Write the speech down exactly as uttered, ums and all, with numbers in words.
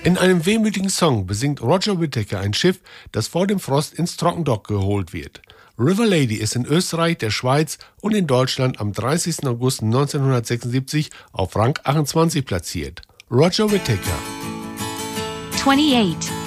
In einem wehmütigen Song besingt Roger Whittaker ein Schiff, das vor dem Frost ins Trockendock geholt wird. River Lady ist in Österreich, der Schweiz und in Deutschland am dreißigsten August neunzehnhundertsechsundsiebzig auf Rang achtundzwanzig platziert. Roger Whittaker. twenty-eight.